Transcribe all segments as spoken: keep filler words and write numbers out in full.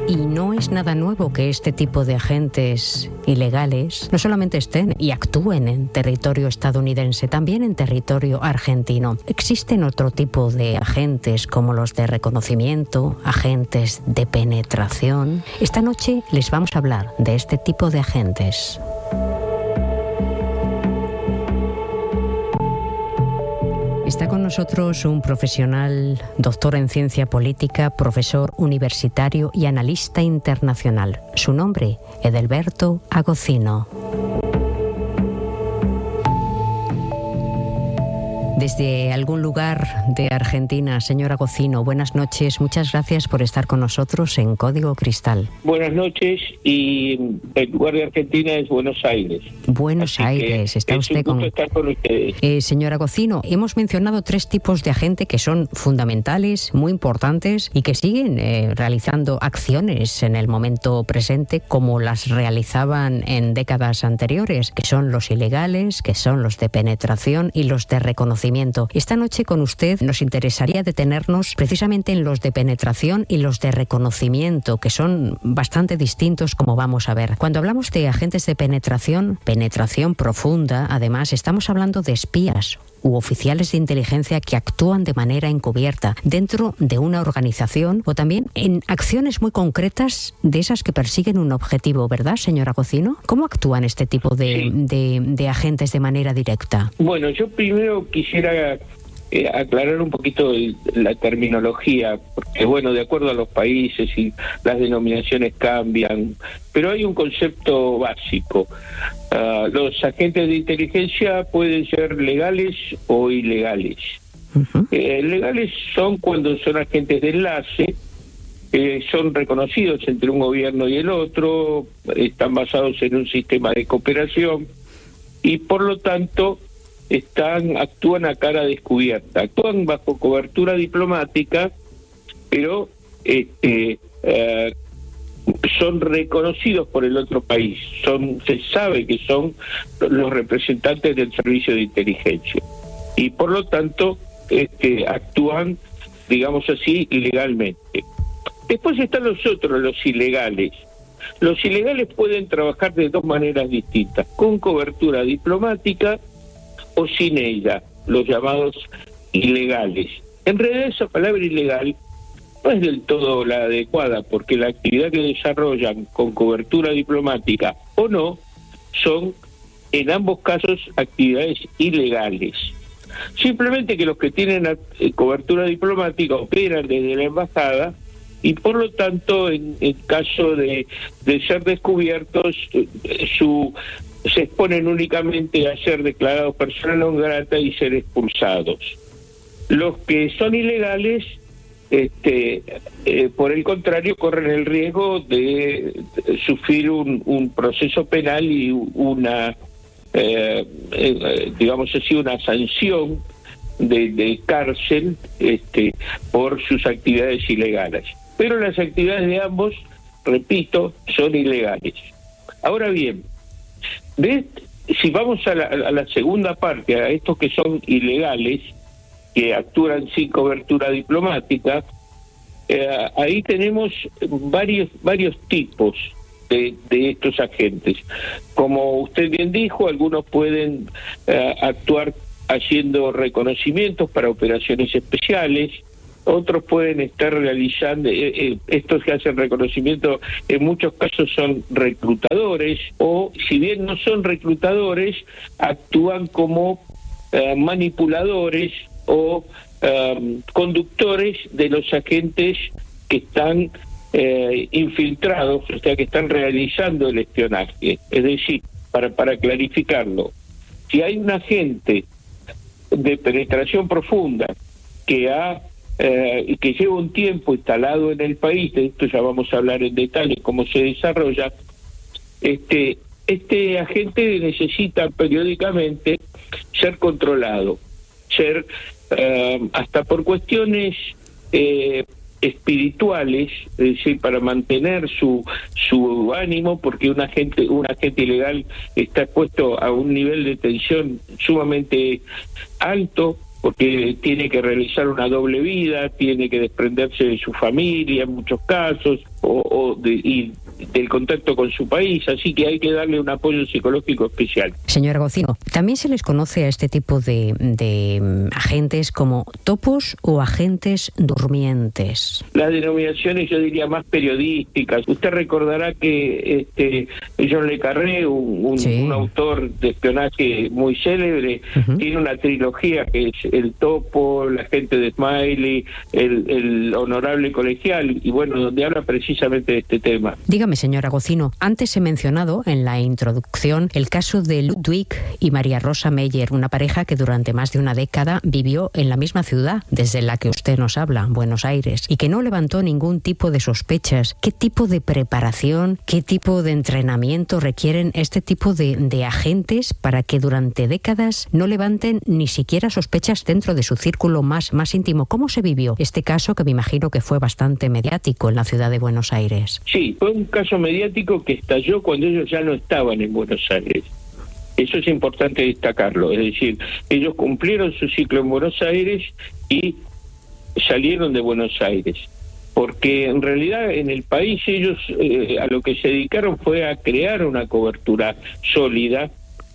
Y no es nada nuevo que este tipo de agentes ilegales no solamente estén y actúen en territorio estadounidense, también en territorio argentino. Existen otro tipo de agentes como los de reconocimiento, agentes de penetración. Esta noche les vamos a hablar de este tipo de agentes. Está con nosotros un profesional, doctor en ciencia política, profesor universitario y analista internacional. Su nombre, Edelberto Agocino. Desde algún lugar de Argentina, señor Agocino, buenas noches. Muchas gracias por estar con nosotros en Código Cristal. Buenas noches, y el lugar de Argentina es Buenos Aires. Buenos Así Aires, está es usted un gusto con... estar con ustedes. Eh, señor Agocino, hemos mencionado tres tipos de agente que son fundamentales, muy importantes y que siguen eh, realizando acciones en el momento presente como las realizaban en décadas anteriores, que son los ilegales, que son los de penetración y los de reconocimiento. Esta noche con usted nos interesaría detenernos precisamente en los de penetración y los de reconocimiento, que son bastante distintos, como vamos a ver. Cuando hablamos de agentes de penetración, penetración profunda, además estamos hablando de espías u oficiales de inteligencia que actúan de manera encubierta dentro de una organización o también en acciones muy concretas de esas que persiguen un objetivo, ¿verdad, señor Agocino? ¿Cómo actúan este tipo de, Sí. de, de agentes de manera directa? Bueno, yo primero quisiera eh, aclarar un poquito el, la terminología, porque bueno, de acuerdo a los países y las denominaciones cambian, pero hay un concepto básico. Uh, los agentes de inteligencia pueden ser legales o ilegales. Uh-huh. Eh, legales son cuando son agentes de enlace, eh, son reconocidos entre un gobierno y el otro, están basados en un sistema de cooperación y por lo tanto están actúan a cara descubierta, actúan bajo cobertura diplomática, pero este eh, son reconocidos por el otro país, son se sabe que son los representantes del servicio de inteligencia y por lo tanto este, actúan, digamos así, ilegalmente. Después están los otros, los ilegales. Los ilegales pueden trabajar de dos maneras distintas, con cobertura diplomática o sin ella, los llamados ilegales. En realidad esa palabra ilegal no es del todo la adecuada, porque la actividad que desarrollan con cobertura diplomática o no son en ambos casos actividades ilegales. Simplemente que los que tienen cobertura diplomática operan desde la embajada y por lo tanto en, en caso de, de ser descubiertos su se exponen únicamente a ser declarados persona non grata y ser expulsados. Los que son ilegales Este, eh, por el contrario, corren el riesgo de, de sufrir un, un proceso penal y una, eh, eh, digamos así, una sanción de, de cárcel este, por sus actividades ilegales. Pero las actividades de ambos, repito, son ilegales. Ahora bien, de, si vamos a la, a la segunda parte, a estos que son ilegales, que actúan sin cobertura diplomática, eh, ahí tenemos varios varios tipos de, de estos agentes. Como usted bien dijo, algunos pueden eh, actuar haciendo reconocimientos para operaciones especiales, otros pueden estar realizando, eh, eh, estos que hacen reconocimiento en muchos casos son reclutadores, o si bien no son reclutadores, actúan como eh, manipuladores o um, conductores de los agentes que están eh, infiltrados, o sea, que están realizando el espionaje. Es decir, para, para clarificarlo, si hay un agente de penetración profunda que ha eh, que lleva un tiempo instalado en el país, de esto ya vamos a hablar en detalle cómo se desarrolla, este, este agente necesita periódicamente ser controlado, ser Uh, hasta por cuestiones eh, espirituales, es decir, para mantener su su ánimo, porque un agente un agente ilegal está expuesto a un nivel de tensión sumamente alto, porque tiene que realizar una doble vida, tiene que desprenderse de su familia en muchos casos, o, o de, y del contacto con su país, así que hay que darle un apoyo psicológico especial. Señor Agostino, ¿también se les conoce a este tipo de, de agentes como topos o agentes durmientes? Las denominaciones, yo diría, más periodísticas. Usted recordará que este John le Carré, un, un, sí. un autor de espionaje muy célebre, uh-huh. tiene una trilogía que es El Topo, La gente de Smiley, el, el Honorable Colegial, y bueno, donde habla precisamente de este tema. Dígame, señor Agostino, antes he mencionado en la introducción el caso de Ludwig y María Rosa Meyer, una pareja que durante más de una década vivió en la misma ciudad desde la que usted nos habla, Buenos Aires, y que no levantó ningún tipo de sospechas. ¿Qué tipo de preparación, qué tipo de entrenamiento requieren este tipo de, de agentes para que durante décadas no levanten ni siquiera sospechas dentro de su círculo más, más íntimo? ¿Cómo se vivió este caso, que me imagino que fue bastante mediático en la ciudad de Buenos Aires? Sí, fue un caso mediático que estalló cuando ellos ya no estaban en Buenos Aires. Eso es importante destacarlo, es decir, ellos cumplieron su ciclo en Buenos Aires y salieron de Buenos Aires, porque en realidad en el país ellos eh, a lo que se dedicaron fue a crear una cobertura sólida,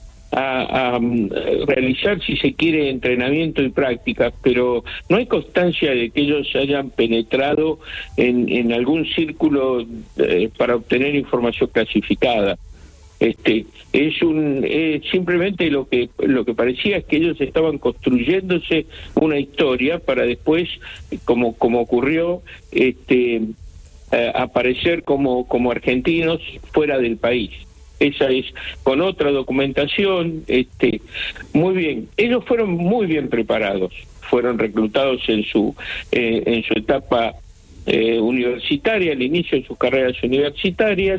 a, a realizar, si se quiere, entrenamiento y prácticas, pero no hay constancia de que ellos hayan penetrado en, en algún círculo eh, para obtener información clasificada. Este es un eh, simplemente lo que lo que parecía es que ellos estaban construyéndose una historia para después, como como ocurrió, este eh, aparecer como como argentinos fuera del país. Esa es con otra documentación. Este muy bien, ellos fueron muy bien preparados, fueron reclutados en su eh, en su etapa eh, universitaria, al inicio de sus carreras universitarias.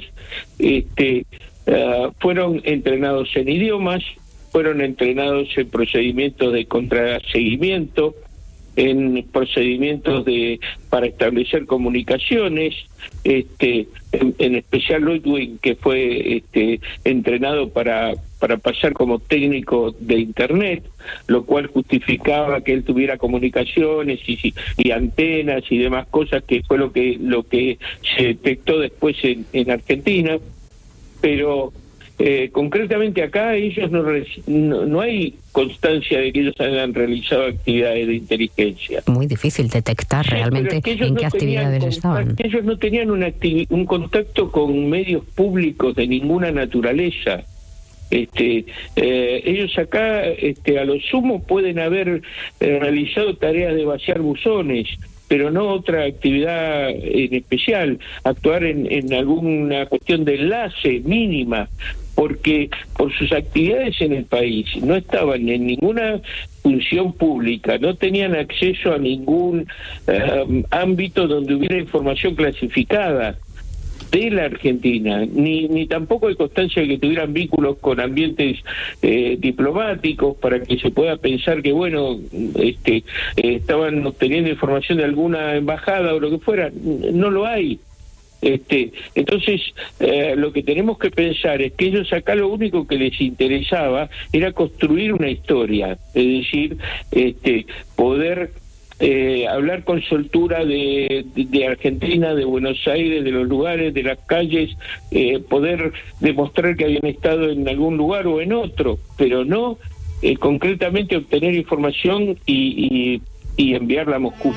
Este Uh, fueron entrenados en idiomas, fueron entrenados en procedimientos de contraseguimiento, en procedimientos de para establecer comunicaciones, este en, en especial Ludwig, que fue este entrenado para para pasar como técnico de internet, lo cual justificaba que él tuviera comunicaciones y, y antenas y demás cosas, que fue lo que lo que se detectó después en, en Argentina. Pero eh, concretamente acá ellos no, no no hay constancia de que ellos hayan realizado actividades de inteligencia. Muy difícil detectar sí, realmente es que en no qué actividades estaban. Ellos no tenían una activi- un contacto con medios públicos de ninguna naturaleza. Este, eh, ellos acá, este, a lo sumo pueden haber eh, realizado tareas de vaciar buzones, pero no otra actividad en especial, actuar en, en alguna cuestión de enlace mínima, porque por sus actividades en el país no estaban en ninguna función pública, no tenían acceso a ningún uh, ámbito donde hubiera información clasificada de la Argentina, ni ni tampoco hay constancia de que tuvieran vínculos con ambientes eh, diplomáticos para que se pueda pensar que, bueno, este eh, estaban obteniendo información de alguna embajada o lo que fuera. No lo hay. Este, entonces, eh, lo que tenemos que pensar es que ellos acá lo único que les interesaba era construir una historia, es decir, este, poder Eh, hablar con soltura de, de, de Argentina, de Buenos Aires, de los lugares, de las calles, eh, poder demostrar que habían estado en algún lugar o en otro, pero no eh, concretamente obtener información y, y, y enviarla a Moscú.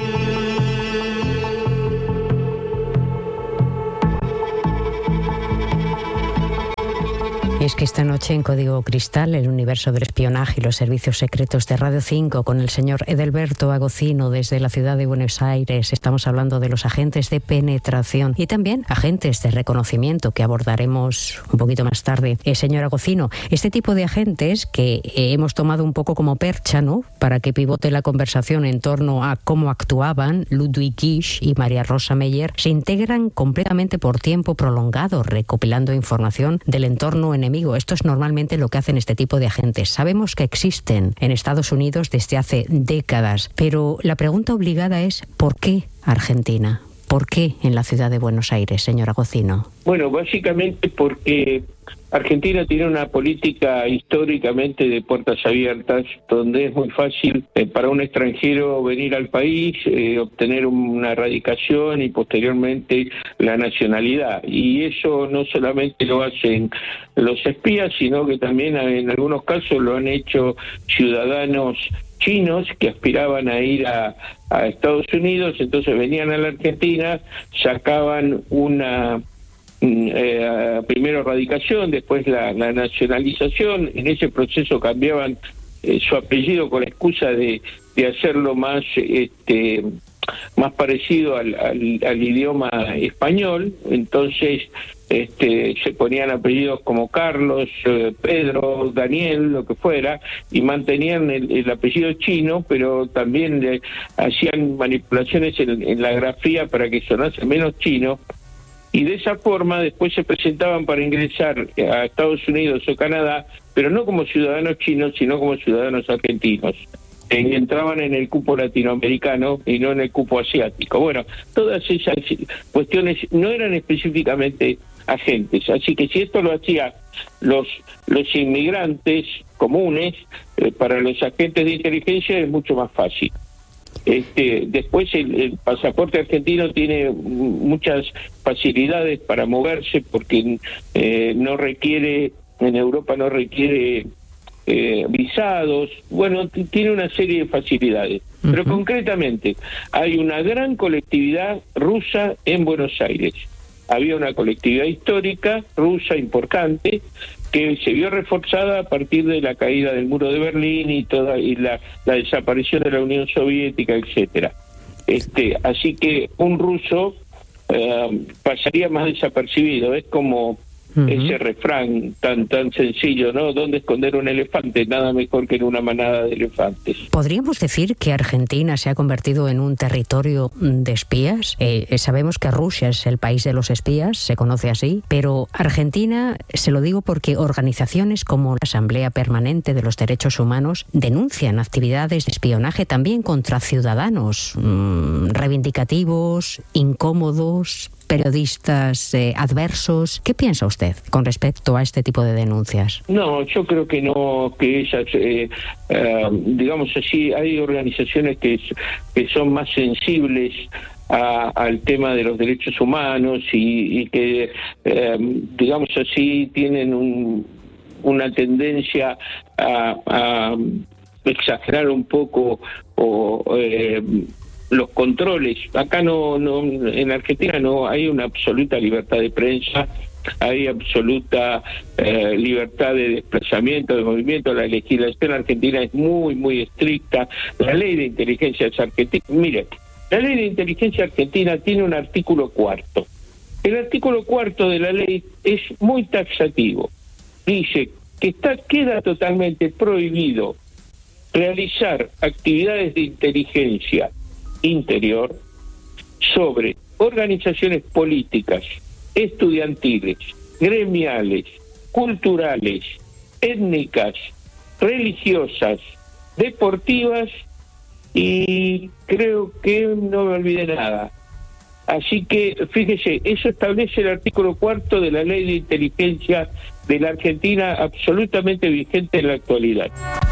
Es que esta noche en Código Cristal, el universo del espionaje y los servicios secretos de Radio cinco, con el señor Edelberto Agostino desde la ciudad de Buenos Aires, estamos hablando de los agentes de penetración y también agentes de reconocimiento, que abordaremos un poquito más tarde. Eh, señor Agostino, este tipo de agentes que eh, hemos tomado un poco como percha, ¿no?, para que pivote la conversación en torno a cómo actuaban Ludwig Gisch y María Rosa Meyer, se integran completamente por tiempo prolongado, recopilando información del entorno enemigo. Esto es normalmente lo que hacen este tipo de agentes. Sabemos que existen en Estados Unidos desde hace décadas, pero la pregunta obligada es ¿por qué Argentina? ¿Por qué en la ciudad de Buenos Aires, señor Agostino? Bueno, básicamente porque Argentina tiene una política históricamente de puertas abiertas, donde es muy fácil eh, para un extranjero venir al país, eh, obtener una radicación y posteriormente la nacionalidad. Y eso no solamente lo hacen los espías, sino que también en algunos casos lo han hecho ciudadanos chinos que aspiraban a ir a, a Estados Unidos, entonces venían a la Argentina, sacaban una... Eh, primero radicación, después la, la nacionalización. En ese proceso cambiaban eh, su apellido con la excusa de, de hacerlo más este más parecido al, al, al idioma español. Entonces este se ponían apellidos como Carlos, eh, Pedro, Daniel, lo que fuera, y mantenían el, el apellido chino, pero también le hacían manipulaciones en, en la grafía para que sonase menos chino. Y de esa forma después se presentaban para ingresar a Estados Unidos o Canadá, pero no como ciudadanos chinos, sino como ciudadanos argentinos. Y entraban en el cupo latinoamericano y no en el cupo asiático. Bueno, todas esas cuestiones no eran específicamente agentes. Así que si esto lo hacían los, los inmigrantes comunes, eh, para los agentes de inteligencia es mucho más fácil. Este, después el, el pasaporte argentino tiene muchas facilidades para moverse porque eh, no requiere, en Europa no requiere eh, visados, bueno, t- tiene una serie de facilidades. Uh-huh. Pero concretamente, hay una gran colectividad rusa en Buenos Aires. Había una colectividad histórica rusa importante que se vio reforzada a partir de la caída del muro de Berlín y toda y la, la desaparición de la Unión Soviética, etcétera. Este, así que un ruso eh, pasaría más desapercibido. Es como uh-huh. ese refrán tan tan sencillo, ¿no? ¿Dónde esconder un elefante? Nada mejor que en una manada de elefantes. ¿Podríamos decir que Argentina se ha convertido en un territorio de espías? Eh, sabemos que Rusia es el país de los espías, se conoce así, pero Argentina, se lo digo porque organizaciones como la Asamblea Permanente de los Derechos Humanos denuncian actividades de espionaje también contra ciudadanos mmm, reivindicativos, incómodos, periodistas eh, adversos. ¿Qué piensa usted con respecto a este tipo de denuncias? No, yo creo que no, que esas, eh, eh, digamos así, hay organizaciones que, que son más sensibles a, al tema de los derechos humanos y, y que, eh, digamos así, tienen un, una tendencia a, a exagerar un poco o... Eh, los controles. Acá no, no, en Argentina no hay una absoluta libertad de prensa, hay absoluta eh, libertad de desplazamiento, de movimiento. La legislación argentina es muy, muy estricta. La ley de inteligencia es argentina. Mire, la ley de inteligencia argentina tiene un artículo cuarto. El artículo cuarto de la ley es muy taxativo. Dice que está, queda totalmente prohibido realizar actividades de inteligencia interior sobre organizaciones políticas, estudiantiles, gremiales, culturales, étnicas, religiosas, deportivas y creo que no me olvidé nada. Así que, fíjese, eso establece el artículo cuarto de la Ley de Inteligencia de la Argentina, absolutamente vigente en la actualidad.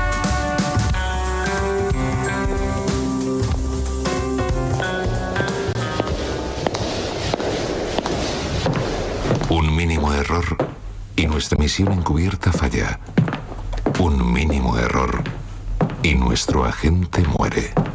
Un mínimo error y nuestra misión encubierta falla. Un mínimo error y nuestro agente muere.